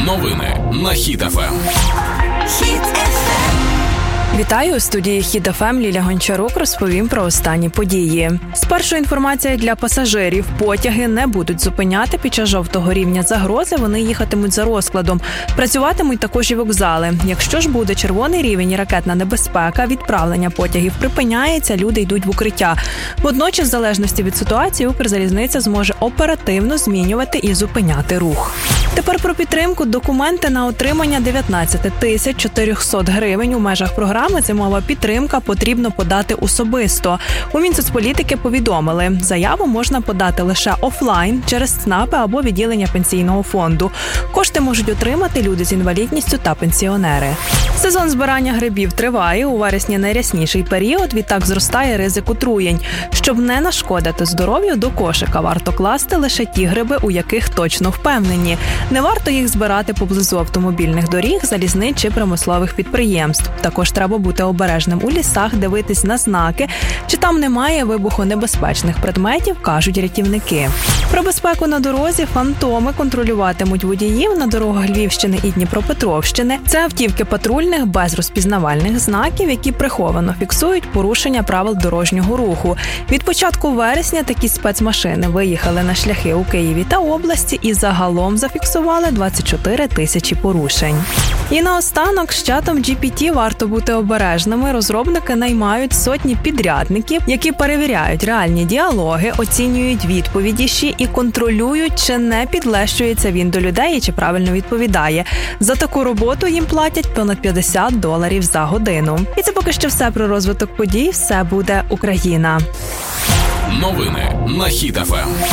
Новини на Хіт ФМ. Вітаю, у студії Хіт ФМ Ліля Гончарук розповім про останні події. Спершу інформація для пасажирів. Потяги не будуть зупиняти під час жовтого рівня загрози, вони їхатимуть за розкладом. Працюватимуть також і вокзали. Якщо ж буде червоний рівень і ракетна небезпека, відправлення потягів припиняється, люди йдуть в укриття. Водночас, в залежності від ситуації, Укрзалізниця зможе оперативно змінювати і зупиняти рух. Тепер про підтримку. Документи на отримання 19 400 гривень у межах програми «Зимова підтримка» потрібно подати особисто. У Мінсоцполітики повідомили, заяву можна подати лише офлайн через ЦНАПи або відділення пенсійного фонду. Кошти можуть отримати люди з інвалідністю та пенсіонери. Сезон збирання грибів триває. У вересні найрясніший період, відтак зростає ризик отруєнь. Щоб не нашкодити здоров'ю, до кошика варто класти лише ті гриби, у яких точно впевнені. Не варто їх збирати поблизу автомобільних доріг, залізниць чи промислових підприємств. Також треба бути обережним у лісах, дивитись на знаки, чи там немає вибухонебезпечних предметів, кажуть рятівники. Про безпеку на дорозі фантоми контролюватимуть водіїв на дорогах Львівщини і Дніпропетровщини. Це автівки патрульних без розпізнавальних знаків, які приховано фіксують порушення правил дорожнього руху. Від початку вересня такі спецмашини виїхали на шляхи у Києві та області і загалом зафіксували 24 тисячі порушень. І наостанок, з чатом GPT варто бути обережними. Розробники наймають сотні підрядників, які перевіряють реальні діалоги, оцінюють відповіді і контролюють, чи не підлещується він до людей і чи правильно відповідає. За таку роботу їм платять понад $50 за годину. І це поки що все про розвиток подій. Все буде Україна. Новини на Хіт ФМ.